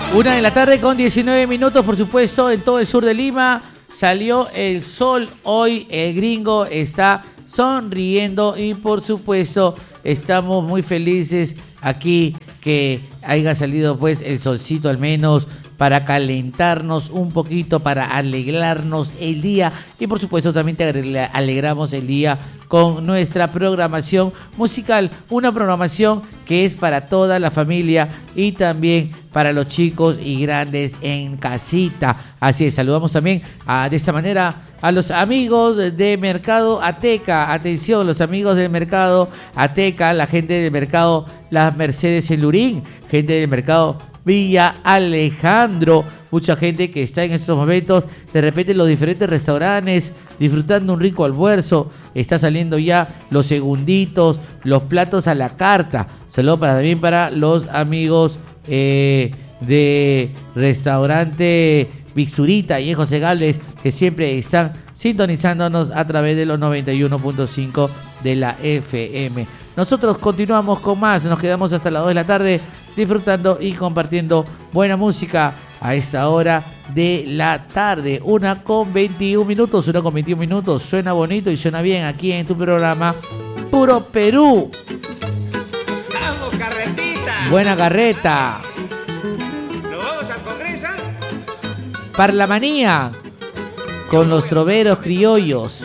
1:00 con 19 minutos, por supuesto, en todo el sur de Lima salió el sol. Hoy el gringo está sonriendo y, por supuesto, estamos muy felices aquí que haya salido pues el solcito, al menos para calentarnos un poquito, para alegrarnos el día. Y por supuesto también te alegramos el día con nuestra programación musical, una programación que es para toda la familia y también para los chicos y grandes en casita. Así es, saludamos también de esta manera a los amigos de Mercado Ateca. Atención, los amigos del Mercado Ateca, la gente del Mercado Las Mercedes en Lurín, gente del Mercado Villa Alejandro, mucha gente que está en estos momentos de repente en los diferentes restaurantes disfrutando un rico almuerzo. Está saliendo ya los segunditos, los platos a la carta. Saludos también para los amigos de restaurante Pixurita y en José Gálvez, que siempre están sintonizándonos a través de los 91.5 de la FM. Nosotros continuamos con más, nos quedamos hasta las 2 de la tarde disfrutando y compartiendo buena música a esta hora de la tarde. 1:21 minutos, suena bonito y suena bien aquí en tu programa Puro Perú. ¡Vamos, carretita! Buena carreta. ¿Nos vamos al Congreso? Parlamanía con los troveros criollos.